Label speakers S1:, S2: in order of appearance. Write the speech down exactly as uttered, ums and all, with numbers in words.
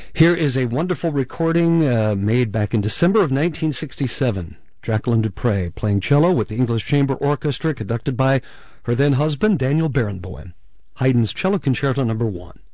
S1: Here is a wonderful recording uh, made back in December of nineteen sixty-seven. Jacqueline du Pré playing cello with the English Chamber Orchestra, conducted by her then husband, Daniel Barenboim. Haydn's Cello Concerto Number One.